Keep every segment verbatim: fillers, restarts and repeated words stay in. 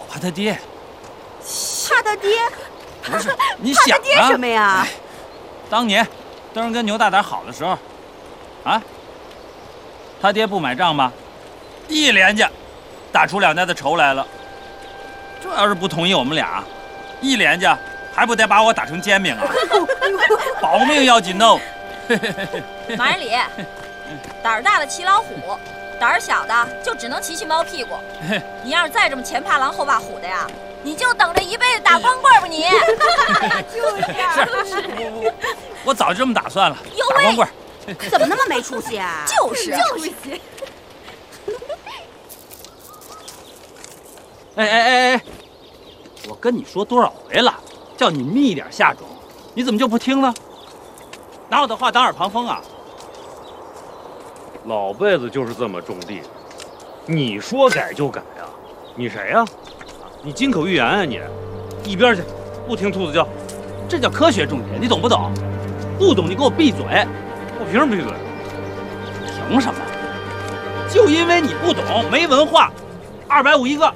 我怕他爹。 怕他爹？ 不是，你想啊？ 怕他爹什么呀？ 当年灯跟牛大胆好的时候，啊，他爹不买账吧？一连家打出两家的仇来了。这要是不同意我们俩，一连家还不得把我打成煎饼啊？保命要紧哦。 马人里，胆儿大的骑老虎，胆儿小的就只能骑骑猫屁股。你要是再这么前怕狼后怕虎的呀，你就等着一辈子打光棍吧你！ 就是， 我我早就这么打算了， 打光棍。 怎么那么没出息啊？ 就是就是。 哎哎哎哎！我跟你说多少回了，叫你密一点下种，你怎么就不听呢？拿我的话当耳旁风啊！ 老辈子就是这么种地，你说改就改啊？你谁呀、啊？你金口玉言啊你！一边去，不听兔子叫。 这叫科学种田，你懂不懂？不懂你给我闭嘴！ 我凭什么闭嘴？ 凭什么？就因为你不懂，没文化，二百五一个。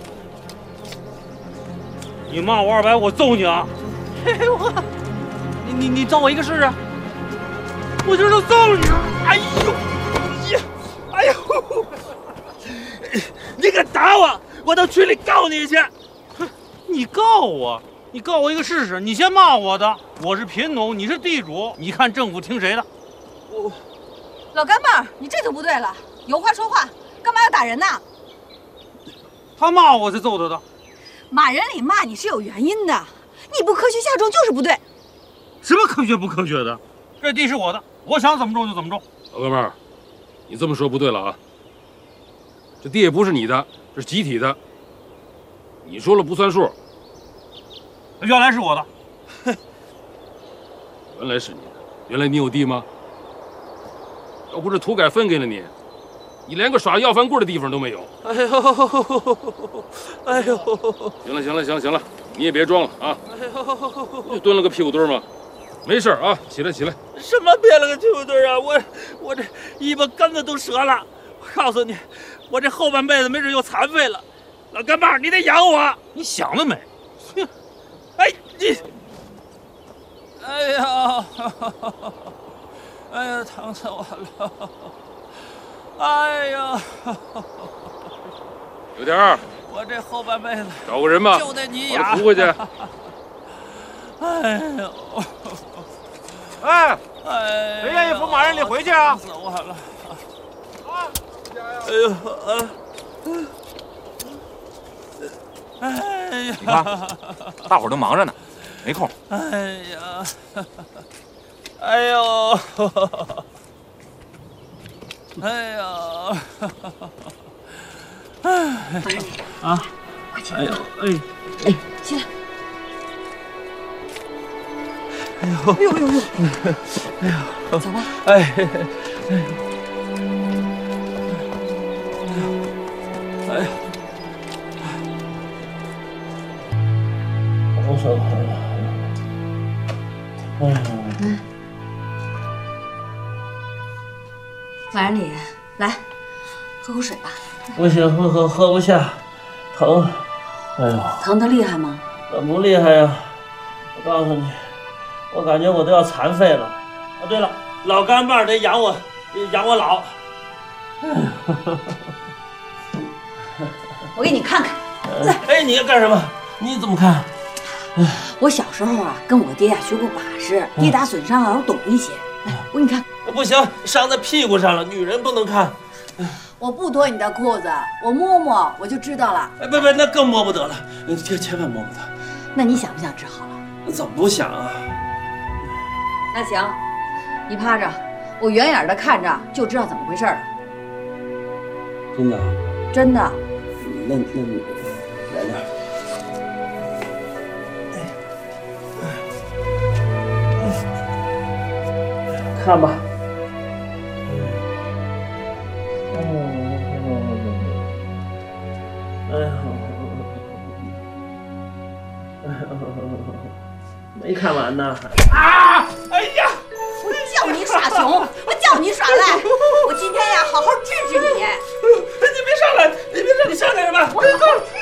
你骂我二百，我揍你啊！ 嘿我，你你你揍我一个试试！ 我就是揍你！ 哎呦，呀，哎呦，你敢打我，我到区里告你去！ 你告我？你告我一个试试！你先骂我的，我是贫农，你是地主，你看政府听谁的？ 我，老干爸，你这就不对了，有话说话，干嘛要打人呢？ 他骂我才揍他的。 马人里骂你是有原因的，你不科学下种就是不对。 什么科学不科学的？这地是我的，我想怎么种就怎么种。 老哥们儿，你这么说不对了啊！这地也不是你的，这是集体的，你说了不算数。 原来是我的。 原来是你的，原来你有地吗？要不是土改分给了你，你连个耍要饭棍的地方都没有。 哎呦，哎呦！ 行了行了行了行了，你也别装了啊！ 哎呦， 就蹲了个屁股墩儿吗？没事啊，起来起来。 什么憋了个屁股墩儿啊？我我这尾巴根子都折了。我告诉你，我这后半辈子没准又残废了。老干爸，你得养我。 你想得美！ 哼！哎你！哎呀！哎呀，疼死我了！哎呀！ 有点儿， 我这后半辈子找个人吧， 就得你养，把他扶回去。 哎呦！ 哎哎， 谁愿意扶马人里回去啊？ 疼死我了！ 啊！ 哎呦啊！哎呀！ 你看，大伙儿都忙着呢，没空。 哎呀！哎呦！哎呀！哎啊！ 快起来！哎呦！哎哎， 起来！ 哎呦！ 哎呦呦呦！ 哎呦！ 走吧。 哎哎呦！哎呀！我手疼了。哎呀！ 嗯。马人里，来，喝口水吧。 不行，喝喝喝不下，疼。哎呦！ 疼得厉害吗？ 怎么不厉害呀？我告诉你，我感觉我都要残废了。啊，对了，老干爸得养我，养我老。 我给你看看。 来，哎，你要干什么？你怎么看？ 我小时候啊，跟我爹呀学过把式，跌打损伤啊，我懂一些。来，我给你看。 不行，伤在屁股上了，女人不能看。 我不脱你的裤子，我摸摸我就知道了。 哎，不不，那更摸不得了，千千万摸不得。 那你想不想治好了？ 怎么不想啊？ 那行，你趴着，我远远的看着就知道怎么回事了。 真的？ 真的。 那那你来点。看吧。哎呦，没看完呢。啊！哎呀！ 我叫你耍熊，我叫你耍赖，我今天呀好好治治你。 你别上来，你别上，你上来什么？ 我